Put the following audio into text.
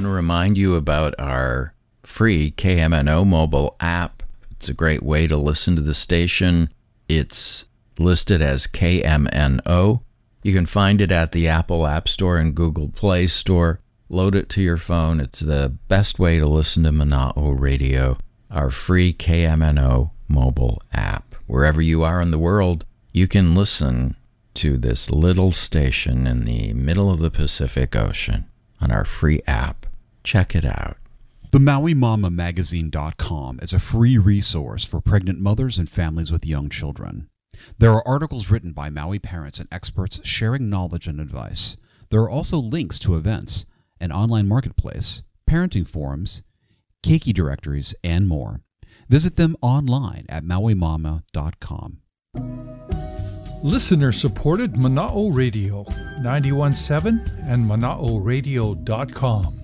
want to remind you about our free KMNO mobile app. It's a great way to listen to the station. It's listed as KMNO. You can find it at the Apple App Store and Google Play Store. Load it to your phone. It's the best way to listen to Mana'o Radio, our free KMNO mobile app. Wherever you are in the world, you can listen to this little station in the middle of the Pacific Ocean on our free app. Check it out. The MauiMamaMagazine.com is a free resource for pregnant mothers and families with young children. There are articles written by Maui parents and experts sharing knowledge and advice. There are also links to events, an online marketplace, parenting forums, keiki directories, and more. Visit them online at MauiMama.com. Listener-supported Mana'o Radio, 91.7 and Mana'oRadio.com.